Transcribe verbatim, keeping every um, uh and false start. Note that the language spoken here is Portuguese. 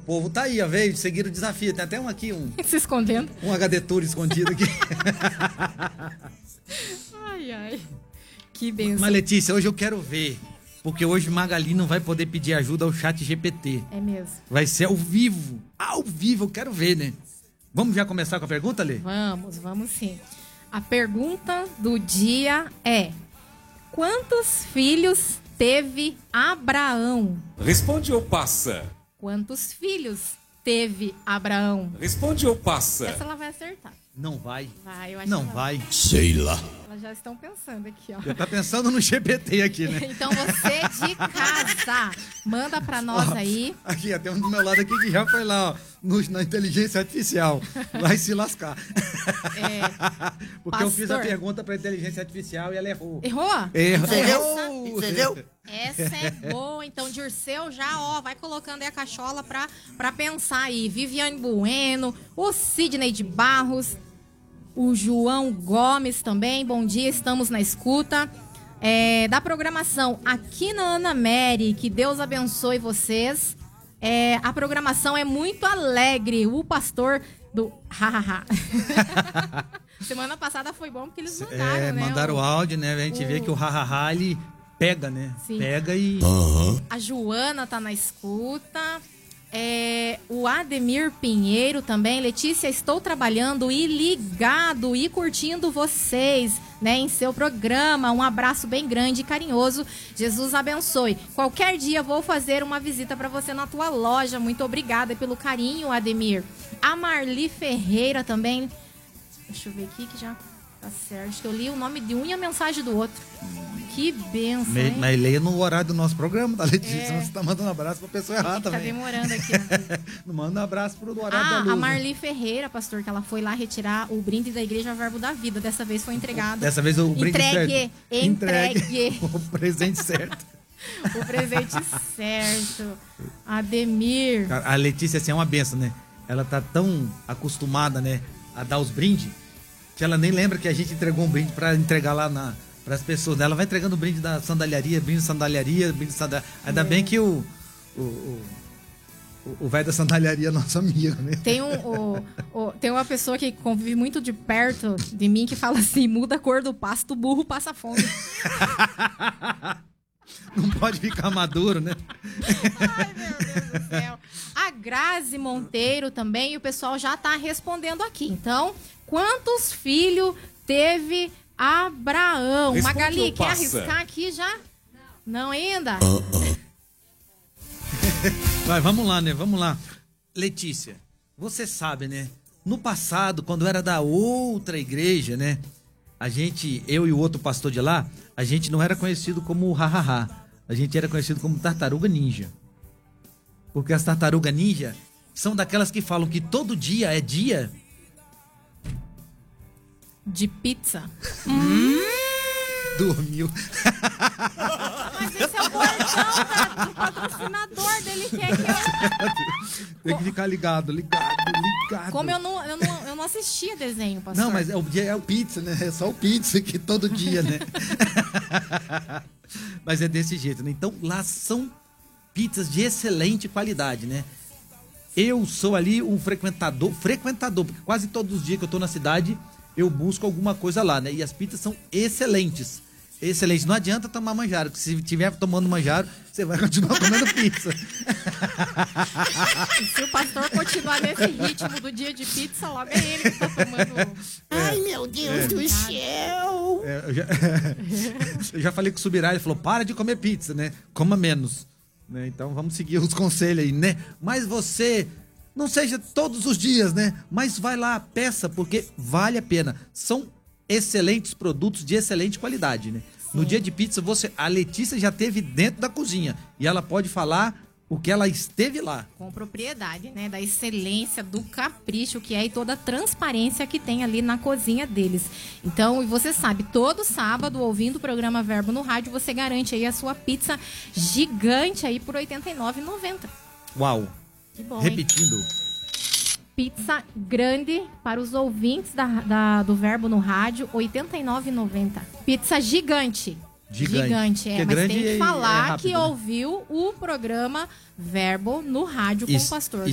povo tá aí, ó, veio, seguiram o desafio. Tem até um aqui, um... Se escondendo. Um H D Tour escondido aqui. Ai, ai. Que benção. Mas, Letícia, hoje eu quero ver. Porque hoje Magali não vai poder pedir ajuda ao chat G P T. É mesmo. Vai ser ao vivo. Ao vivo, eu quero ver, né? Vamos já começar com a pergunta, Lê? Vamos, vamos sim. A pergunta do dia é: quantos filhos teve Abraão? Responde ou passa? Quantos filhos teve Abraão? Responde ou passa? Essa ela vai acertar. Não vai. Vai, eu acho Não que ela... vai. Sei lá. Elas já estão pensando aqui, ó. Já tá pensando no G P T aqui, né? Então você de casa, manda pra nós Ó, aí. Aqui, ó, tem um do meu lado aqui que já foi lá, ó, no, na inteligência artificial. Vai se lascar. É, Porque eu fiz a pastor. pergunta pra inteligência artificial e ela errou. Errou? Errou. Entendeu? Entendeu? Essa é boa. Então, Dirceu já, ó, vai colocando aí a cachola pra, pra pensar aí. Viviane Bueno, o Sidney de Barros, o João Gomes também. Bom dia, estamos na escuta. É, da programação aqui na Ana Mary, que Deus abençoe vocês. É, a programação é muito alegre. O pastor do... Hahaha. Semana passada foi bom porque eles mandaram, É, né? mandaram o o... áudio, né? A gente o- vê que o hahaha, ele pega, né? Sim. Pega e... Aham. A Joana tá na escuta. É, o Ademir Pinheiro também. Letícia, estou trabalhando e ligado e curtindo vocês, né, em seu programa. Um abraço bem grande e carinhoso. Jesus abençoe. Qualquer dia vou fazer uma visita para você na tua loja. Muito obrigada pelo carinho, Ademir. A Marli Ferreira também. Deixa eu ver aqui que já tá certo. Acho que eu li o nome de um e a mensagem do outro. Que benção, Me- hein? Mas leia no horário do nosso programa, tá, Letícia? É. Senão você tá mandando abraço pra pessoa errada Tá também. demorando aqui. Né? Não manda um abraço pro horário da Ah, luz. a né? Marli Ferreira, pastor, que ela foi lá retirar o brinde da Igreja Verbo da Vida. Dessa vez foi entregado. Dessa vez o brinde Entregue, certo. entregue. O presente certo. O presente certo. Ademir. Cara, a Letícia, assim, é uma benção, né? Ela tá tão acostumada, né, a dar os brindes, que ela nem lembra que a gente entregou um brinde pra entregar lá na, pras pessoas. Ela vai entregando o brinde da sandalharia, brinde de sandalharia, brinde de sandalharia. Ainda É. bem que o... o, o o velho da sandalharia é nosso amigo, né? Tem, um, o, o- tem uma pessoa que convive muito de perto de mim que fala assim: muda a cor do pasto, o burro passa fome. Não pode ficar maduro, né? Ai, meu Deus do céu. A Grazi Monteiro também, e o pessoal já tá respondendo aqui. Então, quantos filhos teve Abraão? Responde Magali, ou quer passa? arriscar aqui já? Não ainda? Vai, vamos lá, né? Vamos lá. Letícia, você sabe, né? No passado, quando era da outra igreja, né? A gente, eu e o outro pastor de lá, a gente não era conhecido como hahaha. A gente era conhecido como tartaruga ninja. Porque as tartarugas ninja são daquelas que falam que todo dia é dia. De pizza. Dormiu. Mas esse é o bordão da- do patrocinador dele, que é que eu... Tem que ficar ligado, ligado, ligado. Como eu não, eu não, eu não assistia desenho, pastor. Não, mas é o, dia- é o pizza, né? É só o pizza que todo dia, né? Mas é desse jeito, né? Então, lá são pizzas de excelente qualidade, né? Eu sou ali um frequentador, frequentador, porque quase todos os dias que eu tô na cidade, eu busco alguma coisa lá, né? E as pizzas são excelentes. Excelentes. Não adianta tomar manjaro, porque se estiver tomando manjaro, você vai continuar comendo pizza. E se o pastor continuar nesse ritmo do dia de pizza, logo é ele que tá tomando... Ai, meu Deus do céu. É, eu, já, eu já falei com o Subirá, ele falou, para de comer pizza, né? Coma menos. Né? Então vamos seguir os conselhos aí, né? Mas você, não seja todos os dias, né? Mas vai lá, peça, porque vale a pena. São excelentes produtos de excelente qualidade, né? No dia de pizza, você, a Letícia já esteve dentro da cozinha e ela pode falar o que ela esteve lá. Com propriedade, né? Da excelência, do capricho que é e toda a transparência que tem ali na cozinha deles. Então, e você sabe, todo sábado, ouvindo o programa Verbo no rádio, você garante aí a sua pizza gigante aí por oitenta e nove reais e noventa centavos. Uau! Que bom, hein? Repetindo. Pizza grande para os ouvintes da, da- do Verbo no rádio, oitenta e nove reais e noventa centavos. Pizza gigante. Gigante. é. Porque Mas grande tem que é- é falar rápido, que né? ouviu o programa Verbo no rádio com Isso- o pastor.